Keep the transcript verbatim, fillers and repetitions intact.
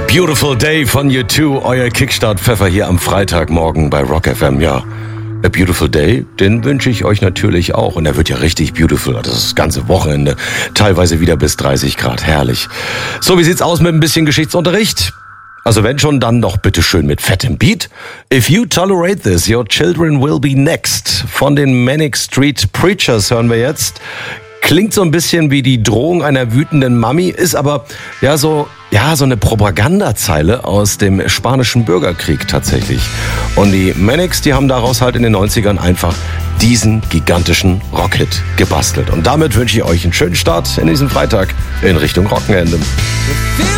Beautiful Day von U zwei, euer Kickstart-Pfeffer hier am Freitagmorgen bei Rock F M. Ja, a beautiful day, den wünsche ich euch natürlich auch. Und er wird ja richtig beautiful, das ist das ganze Wochenende. Teilweise wieder bis dreißig Grad, herrlich. So, wie sieht's aus mit ein bisschen Geschichtsunterricht? Also wenn schon, dann doch bitte schön mit fettem Beat. If you tolerate this, your children will be next. Von den Manic Street Preachers hören wir jetzt. Klingt so ein bisschen wie die Drohung einer wütenden Mami, ist aber ja so, ja, so eine Propagandazeile aus dem spanischen Bürgerkrieg tatsächlich. Und die Manics, die haben daraus halt in den neunzigern einfach diesen gigantischen Rockhit gebastelt. Und damit wünsche ich euch einen schönen Start in diesem Freitag in Richtung Rockenende.